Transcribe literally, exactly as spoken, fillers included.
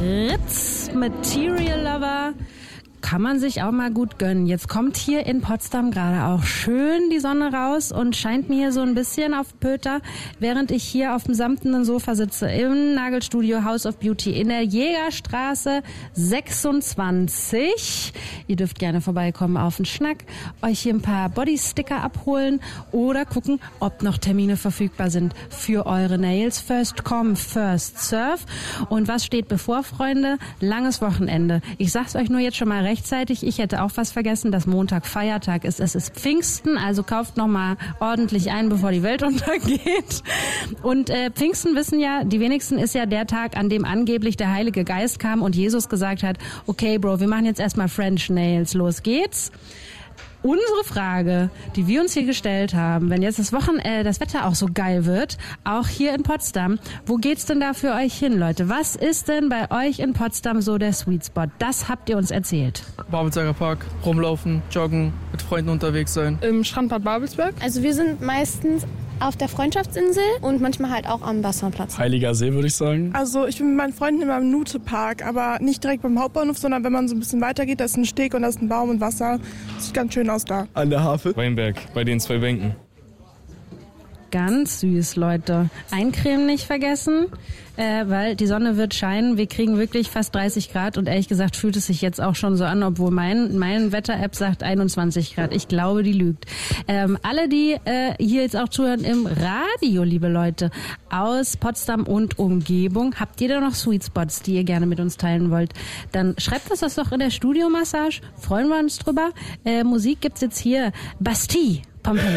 Fritz, Material Lover. Kann man sich auch mal gut gönnen. Jetzt kommt hier in Potsdam gerade auch schön die Sonne raus und scheint mir so ein bisschen auf Pöter, während ich hier auf dem samtenen Sofa sitze im Nagelstudio House of Beauty in der Jägerstraße sechsundzwanzig. Ihr dürft gerne vorbeikommen auf den Schnack, euch hier ein paar Bodysticker abholen oder gucken, ob noch Termine verfügbar sind für eure Nails. First come, first serve. Und was steht bevor, Freunde? Langes Wochenende. Ich sag's euch nur jetzt schon mal recht. Rechtzeitig. Ich hätte auch was vergessen, dass Montag Feiertag ist. Es ist Pfingsten, also kauft nochmal ordentlich ein, bevor die Welt untergeht. Und äh, Pfingsten, wissen ja, die wenigsten, ist ja der Tag, an dem angeblich der Heilige Geist kam und Jesus gesagt hat, okay, Bro, wir machen jetzt erstmal French Nails, los geht's. Unsere Frage, die wir uns hier gestellt haben, wenn jetzt das Wochen, äh, das Wetter auch so geil wird, auch hier in Potsdam, wo geht's denn da für euch hin, Leute? Was ist denn bei euch in Potsdam so der Sweet Spot? Das habt ihr uns erzählt. Babelsberger Park, rumlaufen, joggen, mit Freunden unterwegs sein. Im Strandbad Babelsberg. Also wir sind meistens auf der Freundschaftsinsel und manchmal halt auch am Wasserplatz. Heiliger See, würde ich sagen. Also ich bin mit meinen Freunden immer im Nute-Park, aber nicht direkt beim Hauptbahnhof, sondern wenn man so ein bisschen weiter geht, da ist ein Steg und da ist ein Baum und Wasser. Sieht ganz schön aus da. An der Havel. Weinberg, bei den zwei Bänken. Ganz süß, Leute. Eincremen nicht vergessen, äh, weil die Sonne wird scheinen. Wir kriegen wirklich fast dreißig Grad und ehrlich gesagt fühlt es sich jetzt auch schon so an, obwohl mein, mein Wetter-App sagt einundzwanzig Grad. Ich glaube, die lügt. Ähm, alle, die äh, hier jetzt auch zuhören im Radio, liebe Leute, aus Potsdam und Umgebung, habt ihr da noch Sweet Spots, die ihr gerne mit uns teilen wollt? Dann schreibt uns das doch in der Studiomassage. Freuen wir uns drüber. Äh, Musik gibt's jetzt hier. Bastille, Pompeii.